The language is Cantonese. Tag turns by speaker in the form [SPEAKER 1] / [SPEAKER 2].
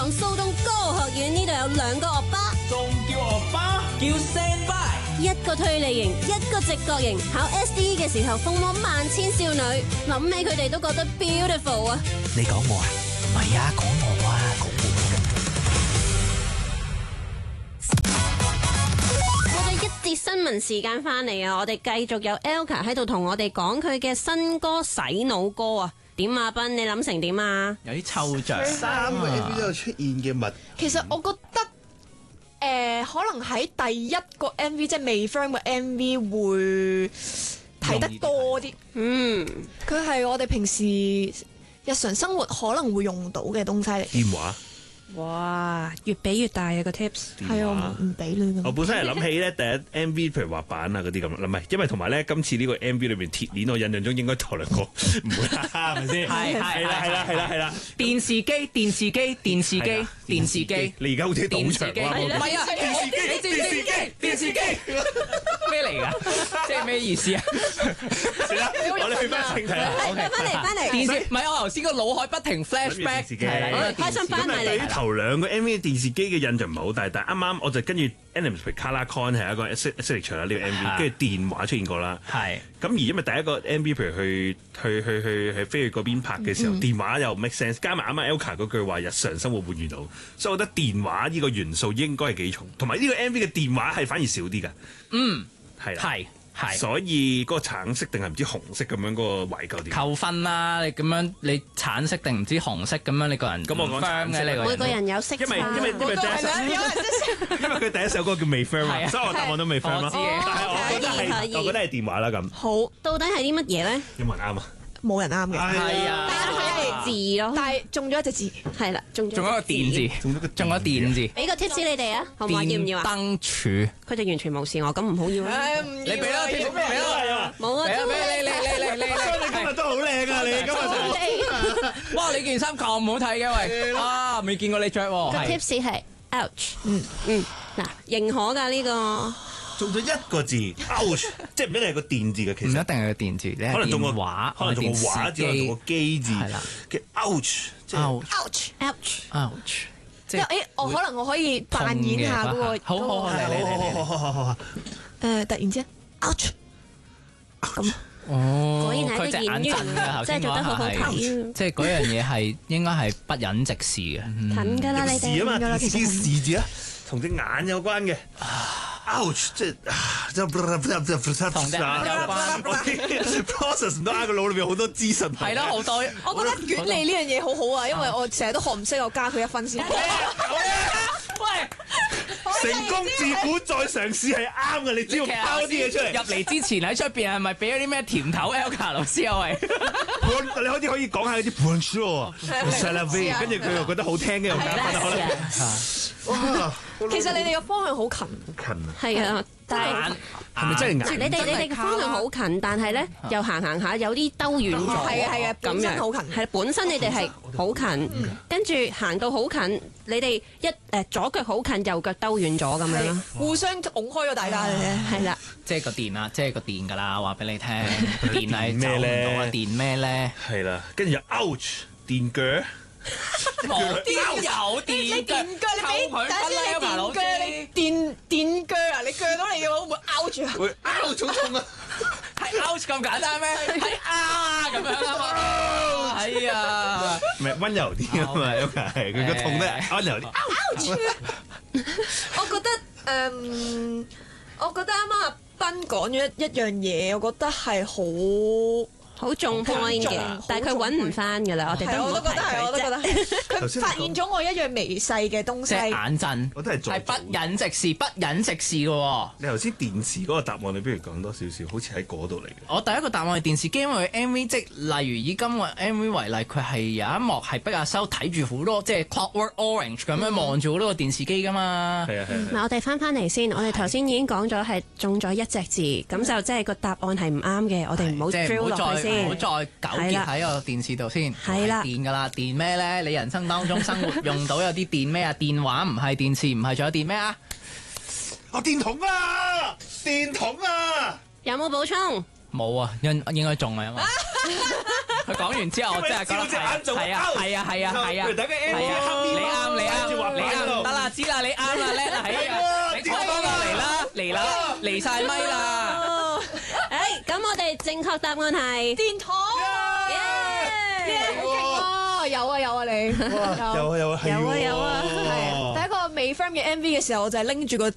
[SPEAKER 1] 港蘇東歌學院呢度有2個惡霸，
[SPEAKER 2] 仲叫惡霸？叫 Sandby。
[SPEAKER 1] 一個推理型，一個直覺型。考 SDE 嘅時候風魔萬千少女，諗起佢哋都覺得 beautiful 啊！
[SPEAKER 2] 你講我啊？唔係啊，講我啊，講我。
[SPEAKER 1] 我哋一節新聞時間翻嚟啊！我哋繼續有 Elka 喺度同我哋講佢嘅新歌洗腦歌啊！點啊，斌？你諗成點啊？
[SPEAKER 3] 有啲抽象。
[SPEAKER 4] 3個 MV 都有出現嘅物。
[SPEAKER 5] 其實我覺得可能喺第一個 MV 即係未 firm 嘅 MV 會睇得多啲。佢係我哋平時日常生活可能會用到嘅東西嚟。
[SPEAKER 4] 電話。
[SPEAKER 1] 哇！越俾越大啊個 tips。
[SPEAKER 5] 係啊，唔俾你。
[SPEAKER 4] 我本身係諗起咧第一 MV 譬如滑板啊嗰啲咁，唔係，因為同埋咧今次呢個 MV 裏邊鐵鏈，我印象中應該頭兩個唔會啦，係咪先？係啦。
[SPEAKER 3] 電視機，
[SPEAKER 4] 你而家好似賭場啊！
[SPEAKER 3] 唔係啊，電視機咩嚟㗎？即係咩意思啊？
[SPEAKER 4] 係啦，我哋去翻正題啦。
[SPEAKER 1] 翻嚟。
[SPEAKER 3] 電視唔係我頭先個腦海不停 flashback，係啦，
[SPEAKER 1] 開心翻埋嚟。
[SPEAKER 4] 頭兩個 MV 電視機嘅印象唔係好大，但係啱啱我就跟住 Animals with Colorcon 係一個 signature 啦呢個 MV，跟住電話出現過啦。係。咁而因為第一個 MV 譬如去飛去嗰邊拍嘅時候，電話又 make sense，加埋啱啱 Elka 嗰句話日常生活會遇到，所以我覺得電話呢個元素應該係幾重，同埋呢個 MV 嘅電話係反而少啲㗎。係啦。係，所以嗰個橙色定係唔知紅色咁樣嗰個懷舊點
[SPEAKER 3] 扣分啦！你咁樣你橙色定唔知紅色咁樣，你個人
[SPEAKER 4] 咁我講橙色
[SPEAKER 1] 每個人有色差。
[SPEAKER 4] 因為佢第一首歌叫未 firm，所以我答案都未 firm 咯。但係我覺得係電話啦咁。
[SPEAKER 1] 好，到底係啲乜嘢咧？
[SPEAKER 4] 有冇人啱啊？
[SPEAKER 5] 冇人啱嘅。
[SPEAKER 3] 係啊。
[SPEAKER 1] 字咯，
[SPEAKER 5] 但係中咗一隻字，
[SPEAKER 1] 係啦，中咗
[SPEAKER 3] 一個電字，中咗電字。
[SPEAKER 1] 俾個 tips 你哋啊，好唔好？要唔要啊？
[SPEAKER 3] 燈柱，
[SPEAKER 1] 佢哋完全冇視我，咁唔好要啦。
[SPEAKER 3] 你俾啦，俾啦，
[SPEAKER 1] 冇啊！
[SPEAKER 3] 你
[SPEAKER 4] 今日都好靚啊！你今日
[SPEAKER 3] 哇！你件衫咁好睇嘅喂，啊未見過你着喎。
[SPEAKER 1] 個 tips 係 ouch，嗱認可㗎呢個。
[SPEAKER 4] 中咗一個字 ouch， 即係唔一定係個電字嘅，其實
[SPEAKER 3] 唔一定係個電字，
[SPEAKER 4] 可能中個
[SPEAKER 3] 畫，
[SPEAKER 4] 可能中個畫字，可能中個機字，
[SPEAKER 3] 係啦
[SPEAKER 4] 嘅 ouch，即係
[SPEAKER 3] ouch，
[SPEAKER 5] 即係我可能我可以扮演下嗰個，
[SPEAKER 3] 好，
[SPEAKER 5] 突然之間 ouch，咁
[SPEAKER 1] 果然係一個演員，真係做得好好睇。
[SPEAKER 3] 即係嗰樣嘢係應該係不忍直視嘅，
[SPEAKER 1] 近㗎啦你哋，
[SPEAKER 4] 視啊嘛，視字啊，同隻眼有關嘅。ouch， 即係
[SPEAKER 3] 同隻眼有關。
[SPEAKER 4] process 唔到個腦裏邊好多資訊。
[SPEAKER 3] 係咯，好多。
[SPEAKER 5] 我覺得捲脷呢樣嘢好好啊，因為我成日都學唔識，我加佢1分先。
[SPEAKER 3] 喂，
[SPEAKER 4] 成功自古再嘗試係啱嘅，你只要拋啲嘢出嚟。
[SPEAKER 3] 入嚟之前喺出邊係咪俾咗啲咩甜頭 Elka 老師啊？喂，
[SPEAKER 4] 你開始可以講下啲 Bonjour，跟住佢又覺得好聽嘅，又加分可能。哇！
[SPEAKER 5] 其實你哋個方向好近，
[SPEAKER 1] 係啊，但係
[SPEAKER 4] 係咪真係眼？
[SPEAKER 1] 你哋嘅方向好近，但係咧又行下有啲兜遠咗。
[SPEAKER 5] 係啊，
[SPEAKER 1] 咁樣
[SPEAKER 5] 好近。
[SPEAKER 1] 係本身你哋係好近，跟住行到好近，你哋左腳好近，右腳兜遠咗咁樣咯。
[SPEAKER 5] 互相拱開咗大家嘅，
[SPEAKER 1] 係啦。
[SPEAKER 3] 即係個電啊，即係個電㗎啦，話俾你聽。電係走唔到啊，電咩咧？
[SPEAKER 4] 係啦，跟住 ouch 電腳。
[SPEAKER 3] 冇啲有電腳，溝佢分啦，Elka老師。
[SPEAKER 5] 電腳啊！你鋸到你嘅話會唔會拗住啊？
[SPEAKER 4] 會拗重重啊！
[SPEAKER 3] 係 ouch 咁簡單咩？係啊咁樣啊嘛。係啊，
[SPEAKER 4] 唔係溫柔啲啊嘛，Elka係佢個痛咧溫柔啲。
[SPEAKER 5] 我覺得啱啱阿斌講咗一樣嘢，我覺得係好
[SPEAKER 1] 重 point 嘅，但係佢揾唔翻㗎啦，我哋
[SPEAKER 5] 我都覺得係，我都覺得係。佢發現咗我一樣微細嘅東西。
[SPEAKER 3] 即係眼震，
[SPEAKER 4] 我都係
[SPEAKER 3] 不忍直視，不忍直視嘅喎。
[SPEAKER 4] 你頭先電視嗰個答案，你不如講多少少，好似喺嗰度嚟嘅。
[SPEAKER 3] 我第一個答案係電視機，因為 MV 即例如以今個 MV 為例，佢係有一幕係比較收睇住好多，即係 Clockwork Orange 咁樣望住好多個電視機㗎嘛。
[SPEAKER 4] 係啊。
[SPEAKER 1] 嗱，我哋翻嚟先，我哋頭先已經講咗係中咗一隻字，咁就即係個答案係唔啱嘅，我哋唔好 drill 落去先。唔好再糾結喺個電視度先。係啦，電㗎啦，電咩咧？你人生當中生活用到有啲電咩啊？電話唔係電視，唔係仲有電咩啊？
[SPEAKER 4] 電筒啊！電筒啊！
[SPEAKER 1] 有冇補充？
[SPEAKER 3] 冇啊，應該中啊，因為佢講完之後，我真係覺得係啊，你啱。 知啦，你啱啦，叻啦，你坐翻落嚟啦，嚟啦，嚟晒咪啦。
[SPEAKER 1] 咁我哋正確答案係
[SPEAKER 5] 電筒。有啊你，
[SPEAKER 4] 有啊，
[SPEAKER 5] 係第一個未 firm 嘅 MV 嘅時候，我就係拎住個